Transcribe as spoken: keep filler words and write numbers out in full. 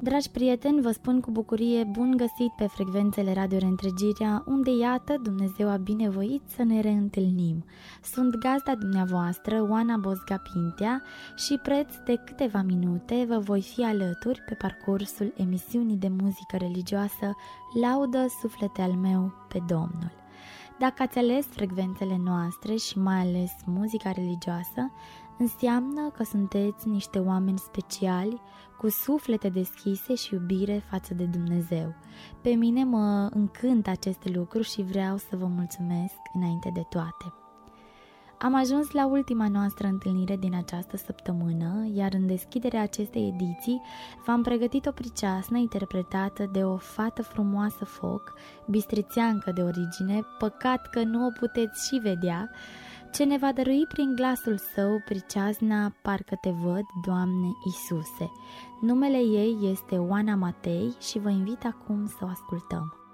Dragi prieteni, vă spun cu bucurie bun găsit pe frecvențele Radio Reîntregirea, unde iată Dumnezeu a binevoit să ne reîntâlnim. Sunt gazda dumneavoastră, Oana Bosga Pintea, și preț de câteva minute vă voi fi alături pe parcursul emisiunii de muzică religioasă Laudă suflete al meu pe Domnul. Dacă ați ales frecvențele noastre și mai ales muzica religioasă, înseamnă că sunteți niște oameni speciali, cu suflete deschise și iubire față de Dumnezeu. Pe mine mă încântă aceste lucruri și vreau să vă mulțumesc înainte de toate. Am ajuns la ultima noastră întâlnire din această săptămână, iar în deschiderea acestei ediții v-am pregătit o priceasnă interpretată de o fată frumoasă foc, bistrițeancă de origine, păcat că nu o puteți și vedea, ce ne va dărui prin glasul său priceasna Parcă te văd, Doamne Iisuse. Numele ei este Oana Matei și vă invit acum să o ascultăm.